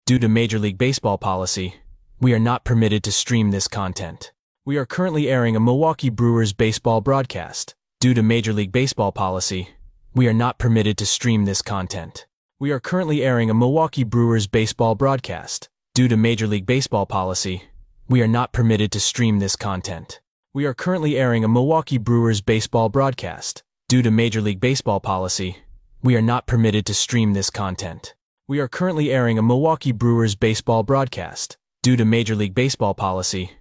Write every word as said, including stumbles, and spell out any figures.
Due to Major League Baseball policy, we are not permitted to stream this content. We are currently airing a Milwaukee Brewers baseball broadcast. Due to Major League Baseball policy, we are not permitted to stream this content. We are currently airing a Milwaukee Brewers baseball broadcast. Due to Major League Baseball policy, we are not permitted to stream this content. We are currently airing a Milwaukee Brewers baseball broadcast. Due to Major League Baseball policy, we are not permitted to stream this content. We are currently airing a Milwaukee Brewers baseball broadcast. Due to Major League Baseball policy,